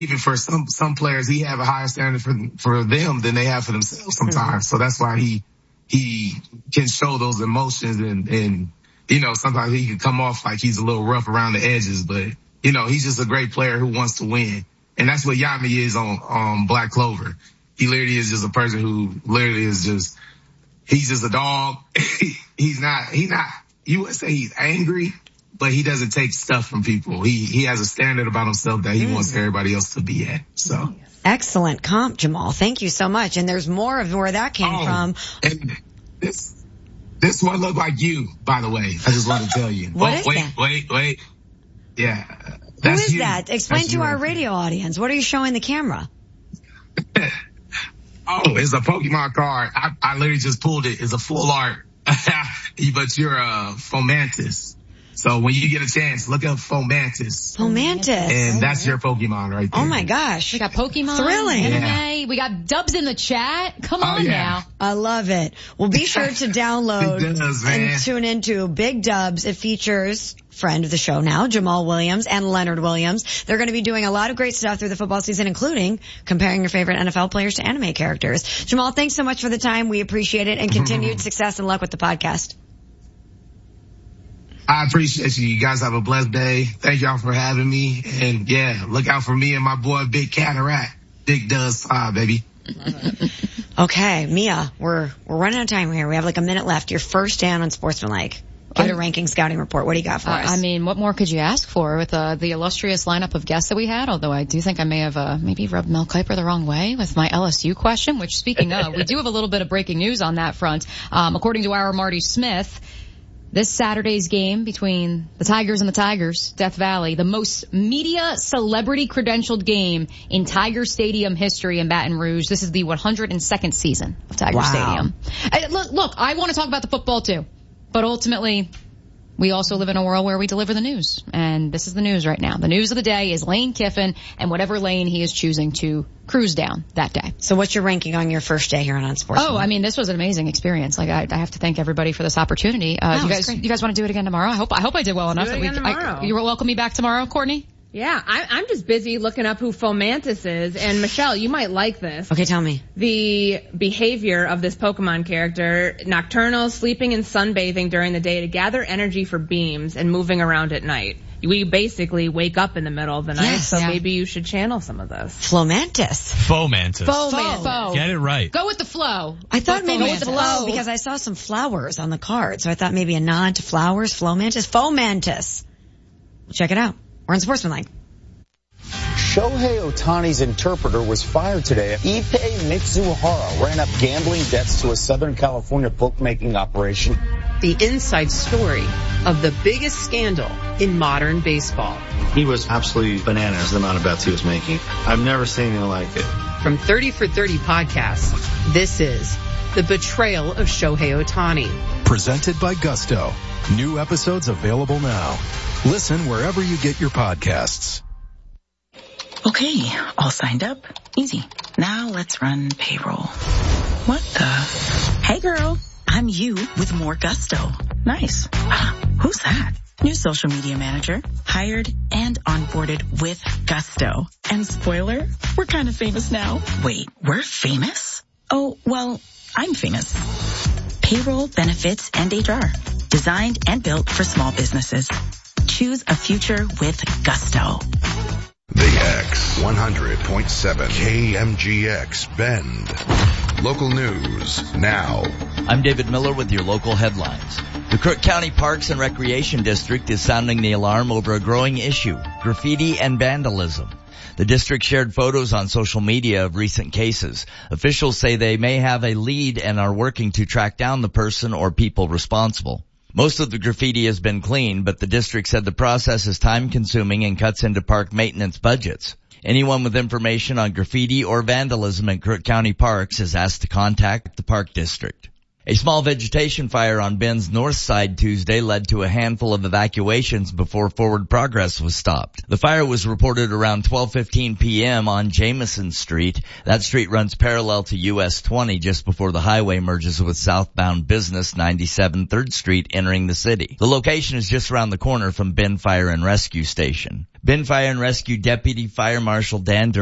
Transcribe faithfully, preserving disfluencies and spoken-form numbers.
even for some some players, he have a higher standard for for them than they have for themselves sometimes. So that's why he he can show those emotions, and and you know, sometimes he can come off like he's a little rough around the edges, but you know, he's just a great player who wants to win, and that's what Yami is on on Black Clover. He literally is just a person who literally is just he's just a dog. he's not he not you would say he's angry, but he doesn't take stuff from people. He he has a standard about himself that he mm. wants everybody else to be at. So excellent comp, Jamal. Thank you so much. And there's more of where that came oh, from. And this this one looked like you, by the way. I just want to tell you. What oh, is wait, that? wait, wait. Yeah. Who That's is you. that? Explain that's to you. our radio audience. What are you showing the camera? Oh, it's a Pokemon card. I, I literally just pulled it. It's a full art. But you're a Fomantis. So when you get a chance, look up Fomantis. Fomantis. And that's your Pokemon right there. Oh my gosh. We got Pokemon, thrilling. anime. Yeah. We got Dubs in the chat. Come oh, on yeah. now. I love it. Well, be sure to download Big Dubs, and tune into Big Dubs. It features friend of the show now, Jamal Williams and Leonard Williams. They're going to be doing a lot of great stuff through the football season, including comparing your favorite N F L players to anime characters. Jamal, thanks so much for the time. We appreciate it, and continued success and luck with the podcast. I appreciate you. You guys have a blessed day. Thank y'all for having me. And yeah, look out for me and my boy Big Cataract. Big Does Five, baby. Okay, Mia, we're we're running out of time here. We have like a minute left. Your first down on Sportsmanlike. Give it a ranking scouting report. What do you got for uh, us? I mean, what more could you ask for with uh, the illustrious lineup of guests that we had? Although I do think I may have uh, maybe rubbed Mel Kiper the wrong way with my L S U question, which, speaking of, we do have a little bit of breaking news on that front. Um, according to our Marty Smith, this Saturday's game between the Tigers and the Tigers, Death Valley, the most media celebrity credentialed game in Tiger Stadium history in Baton Rouge. This is the one hundred second season of Tiger wow. Stadium. I, look, look, I want to talk about the football too, but ultimately, we also live in a world where we deliver the news, and this is the news right now. The news of the day is Lane Kiffin and whatever lane he is choosing to cruise down that day. So what's your ranking on your first day here on Sports? Oh, I mean, this was an amazing experience. Like, I, I have to thank everybody for this opportunity. Uh, oh, you guys, you guys want to do it again tomorrow? I hope, I hope I did well enough. Do it that again we, tomorrow. I, you will welcome me back tomorrow, Courtney? Yeah, I, I'm just busy looking up who Fomantis is, and Michelle, you might like this. Okay, tell me. The behavior of this Pokemon character, nocturnal, sleeping and sunbathing during the day to gather energy for beams, and moving around at night. We basically wake up in the middle of the night, yes, so yeah. maybe you should channel some of this. Flomantis. Fomantis. Fomantis. Fo. Get it right. Go with the flow. I thought Go maybe Fomantis. with the flow because I saw some flowers on the card, so I thought maybe a nod to flowers. Flomantis. Fomantis. Check it out. We're on Sportsmanlike. Shohei Ohtani's interpreter was fired today. Ippei Mitsuhara ran up gambling debts to a Southern California bookmaking operation. The inside story of the biggest scandal in modern baseball. He was absolutely bananas, the amount of bets he was making. I've never seen anything like it. From thirty for thirty podcasts, this is The Betrayal of Shohei Ohtani. Presented by Gusto. New episodes available now. Listen wherever you get your podcasts. Okay, all signed up. Easy. Now let's run payroll. What the? Hey girl, I'm you with more Gusto. Nice. Who's that? New social media manager, hired and onboarded with Gusto. And spoiler, we're kind of famous now. Wait, we're famous? Oh, well, I'm famous. Payroll, benefits, and H R. Designed and built for small businesses. Choose a future with Gusto. The X one hundred point seven K M G X Bend. Local news now. I'm David Miller with your local headlines. The Crook County Parks and Recreation District is sounding the alarm over a growing issue, graffiti and vandalism. The district shared photos on social media of recent cases. Officials say they may have a lead and are working to track down the person or people responsible. Most of the graffiti has been cleaned, but the district said the process is time-consuming and cuts into park maintenance budgets. Anyone with information on graffiti or vandalism in Crook County parks is asked to contact the park district. A small vegetation fire on Bend's north side Tuesday led to a handful of evacuations before forward progress was stopped. The fire was reported around twelve fifteen p.m. on Jameson Street. That street runs parallel to U S twenty just before the highway merges with southbound business ninety-seven third Street entering the city. The location is just around the corner from Bend Fire and Rescue Station. Bend Fire and Rescue Deputy Fire Marshal Dan